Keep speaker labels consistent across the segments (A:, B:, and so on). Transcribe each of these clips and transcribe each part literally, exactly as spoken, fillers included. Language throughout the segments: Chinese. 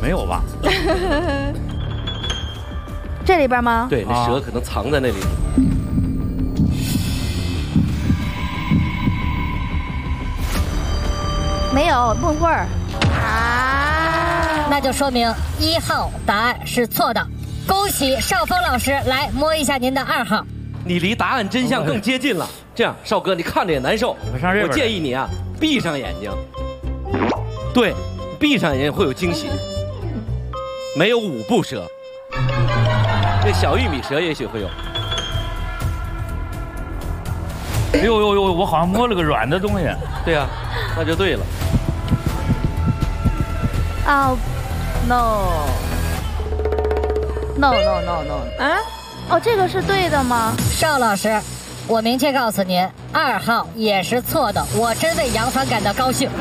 A: 没有吧？
B: 这里边吗？
C: 对，那蛇可能藏在那里。
B: 没有梦会儿啊，
D: 那就说明一号答案是错的。恭喜少峰老师，来摸一下您的二号。
C: 你离答案真相更接近了。这样，少哥，你看着也难受。
A: 我上这边。
C: 我建议你啊，闭上眼睛。对，闭上眼睛会有惊喜。没有五步蛇，这小玉米蛇也许会有。
A: 哎呦呦呦！我好像摸了个软的东西。
C: 对啊，那就对了。
B: 哦 ，no no no no no 啊！哦，这个是对的吗？
D: 邵老师，我明确告诉您，二号也是错的。我真为杨帆感到高兴。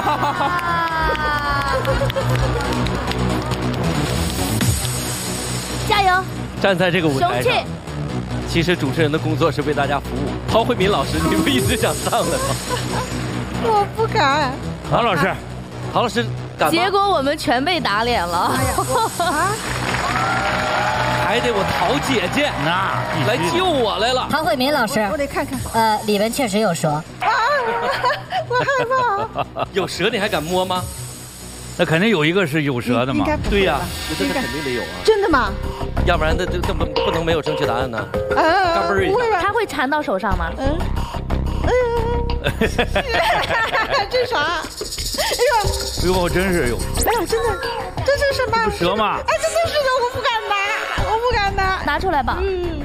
B: 加油！
C: 站在这个舞台上，其实主持人的工作是为大家服务。陶慧敏老师，你不一直想上来吗？
E: 我不敢。
A: 陶老师，
C: 陶老师敢吗？
B: 结果我们全被打脸了。啊！
C: 还得我陶姐姐
A: 那
C: 来救我来了。
D: 陶慧敏老师，
E: 我得看看。
D: 呃，里面确实有蛇。
E: 啊！我害怕。
C: 有蛇你还敢摸吗？
A: 那肯定有一个是有蛇的嘛。
C: 对呀，我觉得肯定得有啊。
E: 真的吗？
C: 要不然那这这不不能没有正确答案呢。
E: 啊！
C: 嘎嘣一下。
B: 它会缠到手上吗？嗯。
E: 嗯。这啥？哎呦！
A: 哎呦，真是有。
E: 哎呀，真的，这是什么？
A: 蛇吗？
E: 哎，这真是的，我不敢拿，我不敢拿。
B: 拿出来吧。
E: 嗯。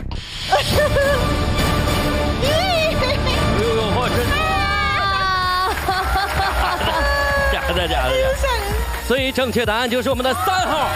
A: 哎呦呦，我真。假的假的。
C: 所以正确答案就是我们的三号。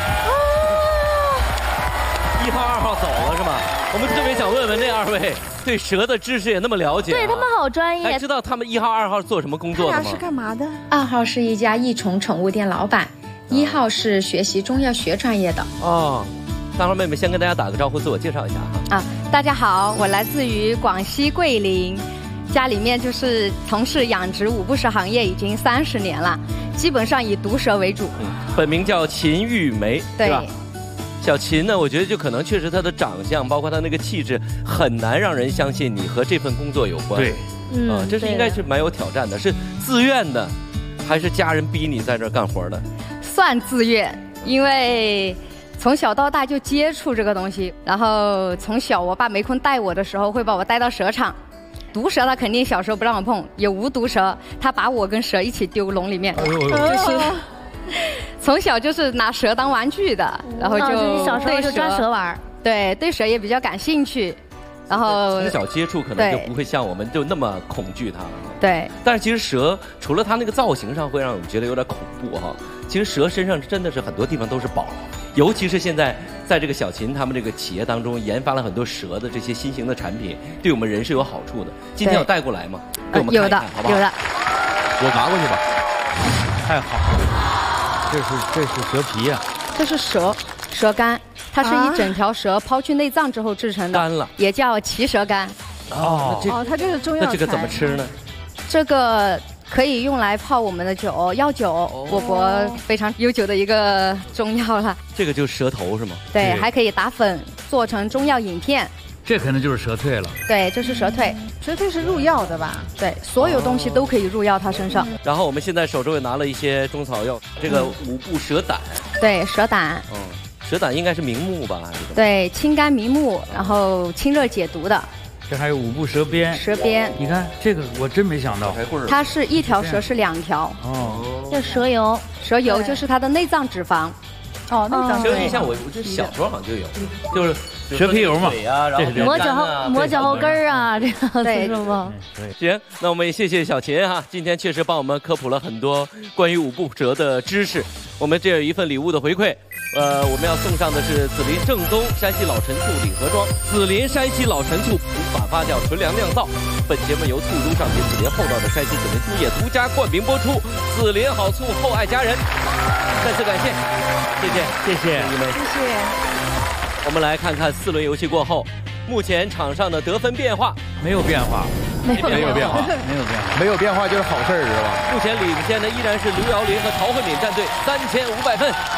C: 一号、二号走了是吗？我们特别想问问那二位对蛇的知识也那么了解、啊，
B: 对他们好专业。
C: 还知道他们一号、二号做什么工作的吗？
E: 是干嘛的？
F: 二号是一家益宠宠物店老板，一号是学习中药学专业的。
C: 哦，大花妹妹先跟大家打个招呼，自我介绍一下哈。
F: 啊，大家好，我来自于广西桂林，家里面就是从事养殖五步蛇行业已经三十年了，基本上以毒蛇为主。
C: 嗯，本名叫秦玉梅，
F: 对
C: 吧？小秦呢，我觉得就可能确实她的长相，包括她那个气质，很难让人相信你和这份工作有关。
A: 对，
C: 嗯、呃，这是应该是蛮有挑战的，是自愿的，还是家人逼你在这儿干活的？
F: 算自愿，因为从小到大就接触这个东西，然后从小我爸没空带我的时候，会把我带到蛇场。毒蛇他肯定小时候不让我碰，有无毒蛇，他把我跟蛇一起丢笼里面，哎呦就是从小就是拿蛇当玩具的，然后就
B: 你小时候就抓蛇玩，
F: 对，对蛇也比较感兴趣，然后
C: 从小接触可能就不会像我们就那么恐惧它了。
F: 对，
C: 但是其实蛇除了它那个造型上会让我们觉得有点恐怖哈，其实蛇身上真的是很多地方都是宝，尤其是现在在这个小秦他们这个企业当中研发了很多蛇的这些新型的产品，对我们人是有好处的。今天有带过来吗？给我们看一看，好不好？
F: 有的，
C: 我拿过去吧。
A: 太好了，这是这是蛇皮啊，
F: 这是蛇蛇干，它是一整条蛇抛去内脏之后制成的，
C: 干了，
F: 也叫奇蛇干。
C: 哦，
E: 哦，它这是中药材。
C: 那这个怎么吃呢？
F: 这个可以用来泡我们的酒，药酒，哦、我国非常悠久的一个中药了。
C: 这个就是蛇头是吗？
F: 对，还可以打粉做成中药饮片。
A: 这可能就是蛇蜕了。
F: 对，这是蛇蜕，
E: 蛇蜕是入药的吧？
F: 对，所有东西都可以入药它身上。
C: 然后我们现在手中也拿了一些中草药，这个五步蛇胆。
F: 对，蛇胆。
C: 嗯，蛇胆应该是明目吧？还是？
F: 对，清肝明目，然后清热解毒的。
A: 这还有五步蛇鞭，
F: 蛇鞭，
A: 你看这个我真没想到，
F: 它是一条蛇是两条。
B: 哦，这蛇油，
F: 蛇油就是它的内脏脂肪。
E: 哦，内脏。
C: 蛇皮像我，我就小时候好像就有，就是
A: 蛇皮油嘛，
C: 对呀，然后
B: 磨脚后磨脚后跟儿啊，这样子是吗？
C: 行，那我们也谢谢小秦哈，今天确实帮我们科普了很多关于五步蛇的知识，我们这有一份礼物的回馈。呃，我们要送上的是紫林正宗山西老陈醋礼盒装，紫林山西老陈醋无法发酵，纯粮酿造。本节目由醋都上品紫林厚道的山西紫林醋业独家冠名播出，紫林好醋，厚爱家人。再次感谢，谢谢，
A: 谢谢
C: 你们，
E: 谢谢。
C: 我们来看看四轮游戏过后，目前场上的得分变化
A: 没有变化，
B: 没有
G: 没有变化，
A: 没有变化，
G: 没有变化就是好事儿，是吧？
C: 目前领先的依然是刘瑶林和陶慧敏战队，三千五百分。